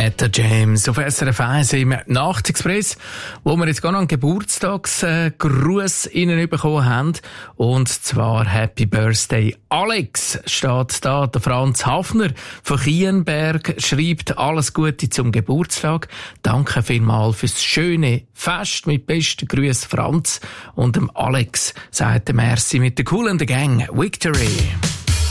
Etta James auf SRF 1 im Nachtexpress, wo wir jetzt gerade noch einen Geburtstagsgruß Ihnen bekommen haben. Und zwar Happy Birthday Alex steht da. Der Franz Hafner von Kienberg schreibt alles Gute zum Geburtstag. Danke vielmals fürs schöne Fest. Mit besten Grüßen Franz. Und dem Alex sagt der Merci mit der coolen Gang. Victory.